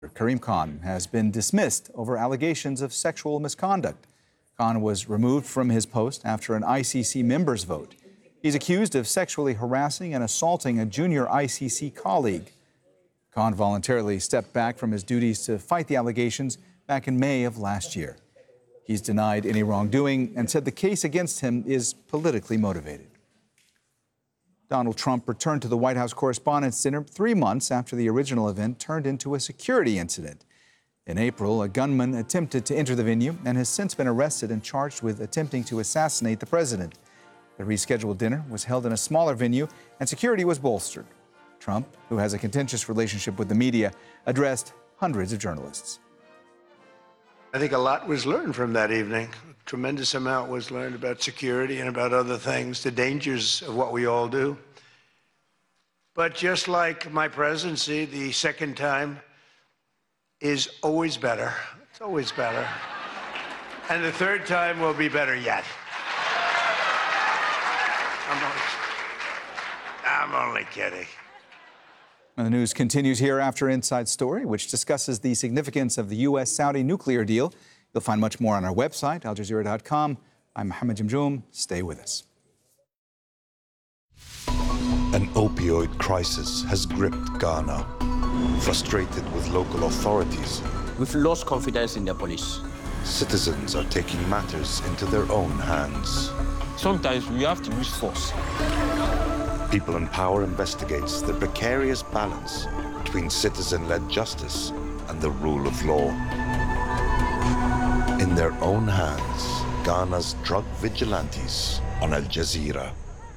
Karim Khan has been dismissed over allegations of sexual misconduct. Khan was removed from his post after an ICC members' vote. He's accused of sexually harassing and assaulting a junior ICC colleague. Khan voluntarily stepped back from his duties to fight the allegations back in May of last year. He's denied any wrongdoing and said the case against him is politically motivated. Donald Trump returned to the White House Correspondents' Dinner 3 months after the original event turned into a security incident. In April, a gunman attempted to enter the venue and has since been arrested and charged with attempting to assassinate the president. The rescheduled dinner was held in a smaller venue and security was bolstered. Trump, who has a contentious relationship with the media, addressed hundreds of journalists. I think a lot was learned from that evening. A tremendous amount was learned about security and about other things, the dangers of what we all do. But just like my presidency, the second time is always better. It's always better. And the third time will be better yet. I'm only kidding. And the news continues here after Inside Story, which discusses the significance of the U.S.-Saudi nuclear deal. You'll find much more on our website, aljazeera.com. I'm Mohammed Jamjoom. Stay with us. An opioid crisis has gripped Ghana. Frustrated with local authorities, we've lost confidence in the police. Citizens are taking matters into their own hands. Sometimes we have to use force. People in Power investigates the precarious balance between citizen-led justice and the rule of law. In their own hands, Ghana's drug vigilantes on Al Jazeera.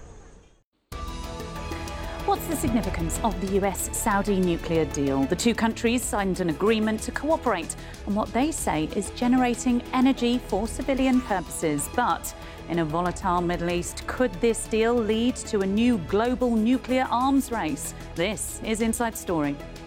What's the significance of the US-Saudi nuclear deal? The two countries signed an agreement to cooperate on what they say is generating energy for civilian purposes. But in a volatile Middle East, could this deal lead to a new global nuclear arms race? This is Inside Story.